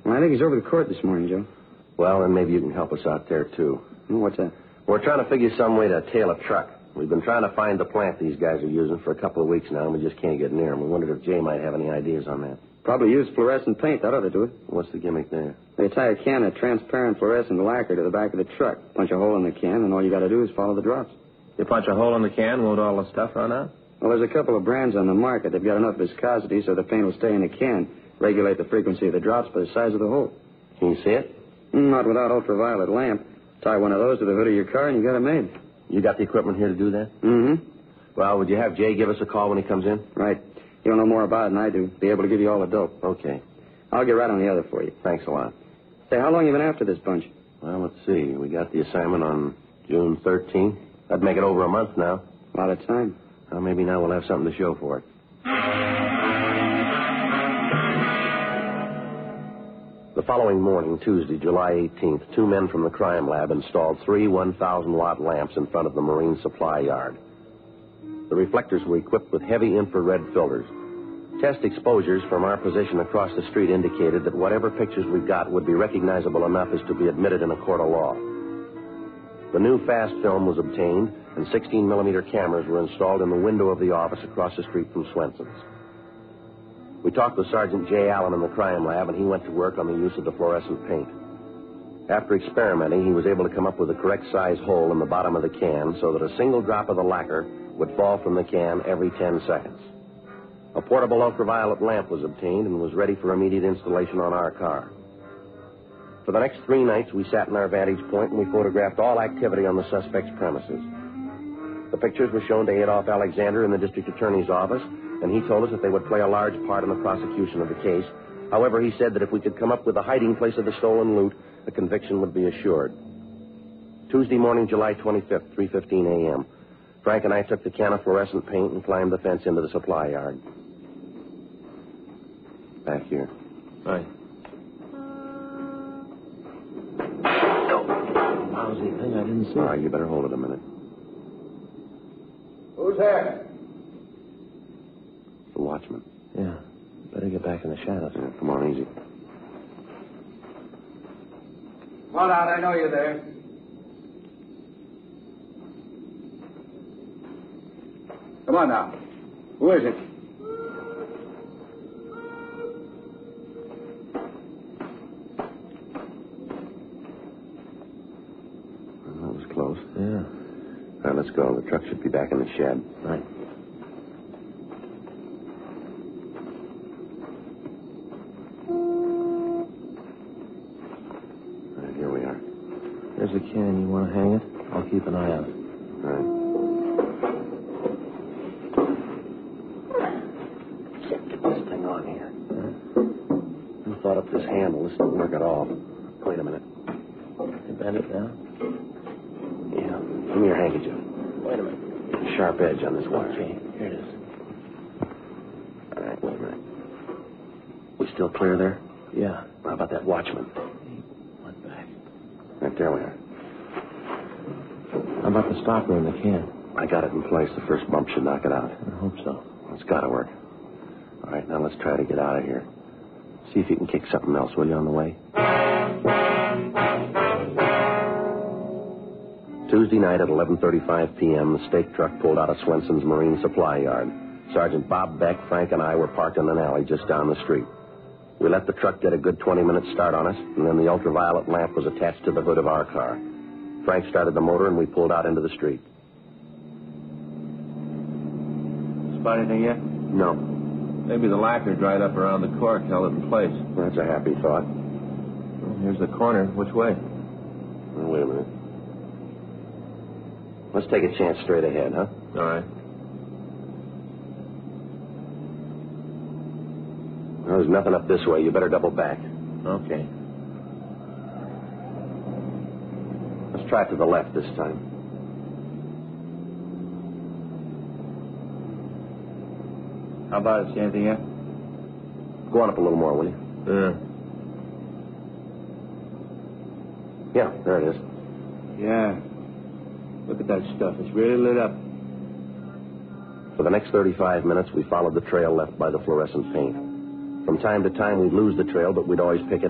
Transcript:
Well, I think he's over the court this morning, Joe. Well, then maybe you can help us out there, too. What's that? We're trying to figure some way to tail a truck. We've been trying to find the plant these guys are using for a couple of weeks now, and we just can't get near them. We wondered if Jay might have any ideas on that. Probably use fluorescent paint. That ought to do it. What's the gimmick there? They tie a can of transparent fluorescent lacquer to the back of the truck, punch a hole in the can, and all you got to do is follow the drops. You punch a hole in the can, won't all the stuff run out? Well, there's a couple of brands on the market. They've got enough viscosity so the paint will stay in the can. Regulate the frequency of the drops by the size of the hole. Can you see it? Not without ultraviolet lamp. Tie one of those to the hood of your car and you got it made. You got the equipment here to do that? Mm-hmm. Well, would you have Jay give us a call when he comes in? Right. He'll know more about it than I do. Be able to give you all the dope. Okay. I'll get right on the other for you. Thanks a lot. Say, how long you been after this bunch? Well, let's see. We got the assignment on June 13th. That'd make it over a month now. A lot of time. Well, maybe now we'll have something to show for it. The following morning, Tuesday, July 18th, 2 men from the crime lab installed 3 1,000-watt lamps in front of the Marine Supply Yard. The reflectors were equipped with heavy infrared filters. Test exposures from our position across the street indicated that whatever pictures we got would be recognizable enough as to be admitted in a court of law. The new fast film was obtained, and 16-millimeter cameras were installed in the window of the office across the street from Swenson's. We talked with Sergeant Jay Allen in the crime lab, and he went to work on the use of the fluorescent paint. After experimenting, he was able to come up with the correct size hole in the bottom of the can so that a single drop of the lacquer would fall from the can every 10 seconds. A portable ultraviolet lamp was obtained and was ready for immediate installation on our car. For the next 3 nights, we sat in our vantage point and we photographed all activity on the suspect's premises. The pictures were shown to Adolph Alexander in the district attorney's office, and he told us that they would play a large part in the prosecution of the case. However, he said that if we could come up with the hiding place of the stolen loot, a conviction would be assured. Tuesday morning, July 25th, 3:15 a.m., Frank and I took the can of fluorescent paint and climbed the fence into the supply yard. Back here. Right. Lousy thing, I didn't see. All right, you better hold it a minute. Who's there? The watchman. Yeah. Better get back in the shadows. Yeah, come on, easy. Come on out, I know you're there. Come on now. Who is it? Well, that was close. Yeah. All right, let's go. The truck should be back in the shed. Right. All right, here we are. There's the can. You want to hang it? I'll keep an eye out. All right. Get this thing on here. Who thought up this handle? This don't work at all. Wait a minute. You bend it down? Yeah. Give me your handkerchief. Wait a minute. Sharp edge on this wire. Okay, here it is. All right, wait a minute. We still clear there? Yeah. How about that watchman? He went back. Right there we are. How about the stopper in the can? I got it in place. The first bump should knock it out. I hope so. It's got to work. All right, now let's try to get out of here. See if you can kick something else, will you, on the way? Tuesday night at 11:35 p.m., the stake truck pulled out of Swenson's Marine Supply Yard. Sergeant Bob Beck, Frank, and I were parked in an alley just down the street. We let the truck get a good 20-minute start on us, and then the ultraviolet lamp was attached to the hood of our car. Frank started the motor, and we pulled out into the street. Spot anything yet? No. Maybe the lacquer dried up around the cork, held it in place. That's a happy thought. Well, here's the corner. Which way? Well, wait a minute. Let's take a chance straight ahead, huh? All right. Well, there's nothing up this way. You better double back. Okay. Let's try it to the left this time. How about it? See anything yet? Go on up a little more, will you? Yeah, there it is. Yeah. Look at that stuff. It's really lit up. For the next 35 minutes, we followed the trail left by the fluorescent paint. From time to time, we'd lose the trail, but we'd always pick it